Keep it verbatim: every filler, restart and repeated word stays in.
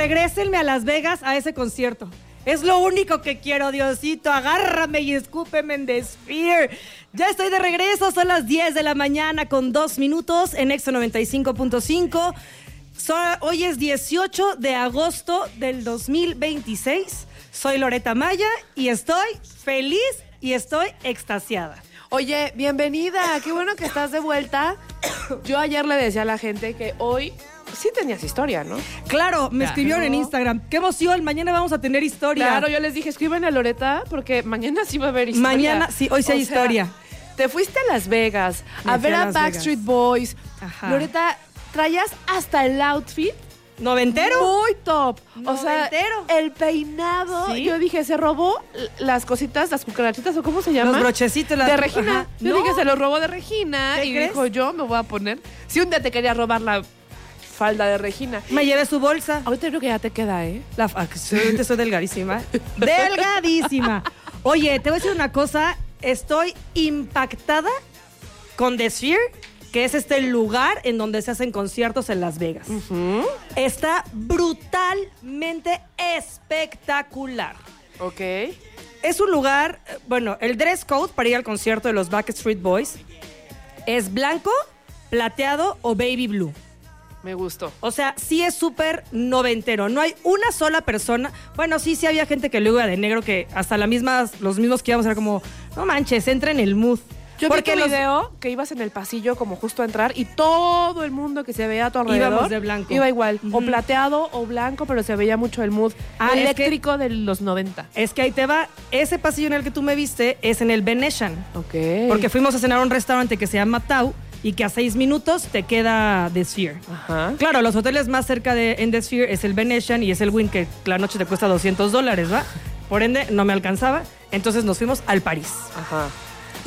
regrésenme a Las Vegas a ese concierto. Es lo único que quiero, Diosito. Agárrame y escúpeme en The Sphere. Ya estoy de regreso, son las diez de la mañana con dos minutos en Exo noventa y cinco punto cinco. So, hoy es dieciocho de agosto del dos mil veintiséis. Soy Loreta Maya y estoy feliz y estoy extasiada. Oye, bienvenida, qué bueno que estás de vuelta. Yo ayer le decía a la gente que hoy sí tenías historia, ¿no? Claro, me Claro. escribieron en Instagram. ¡Qué emoción! Mañana vamos a tener historia. Claro, yo les dije, escriban a Loreta porque mañana sí va a haber historia. Mañana, sí, hoy sí hay O sea, historia. Te fuiste a Las Vegas Me a fui ver a a Las Backstreet Vegas. Boys. Ajá. Loreta, traías hasta el outfit. ¿Noventero? Muy top. O sea, Noventero. el peinado. ¿Sí? Yo dije, se robó las cositas, las cucarachitas, ¿o cómo se llama? Los brochecitos. Las... De Regina. Ajá. Yo No. dije, se los robó de Regina. ¿Qué Y crees? dijo, yo me voy a poner. Si un día te quería robar la falda de Regina. Me llevé su bolsa. Ahorita creo que ya te queda, ¿eh? La, ah, soy, soy delgadísima. ¡Delgadísima! Oye, te voy a decir una cosa. Estoy impactada con The Sphere, que es este lugar en donde se hacen conciertos en Las Vegas. Uh-huh. Está brutalmente espectacular. Ok. Es un lugar, eh, bueno, el dress code para ir al concierto de los Backstreet Boys es blanco, plateado o baby blue. Me gustó. O sea, sí es súper noventero. No hay una sola persona. Bueno, sí, sí había gente que luego iba de negro, que hasta la misma, los mismos que íbamos era como, no manches, entra en el mood. Yo Porque vi tu los- video que ibas en el pasillo como justo a entrar y todo el mundo que se veía a tu alrededor Íbamos de blanco. iba igual, o Ujú. plateado o blanco, pero se veía mucho el mood Ah, es eléctrico de los noventa. Es que ahí te va. Ese pasillo en el que tú me viste es en el Venetian. Ok. Porque fuimos a cenar a un restaurante que se llama Tau y que a seis minutos te queda The Sphere. Ajá. Claro, los hoteles más cerca de en The Sphere es el Venetian y es el Wynn, que la noche te cuesta doscientos dólares, ¿va? Por ende, no me alcanzaba. Entonces nos fuimos al París. Ajá.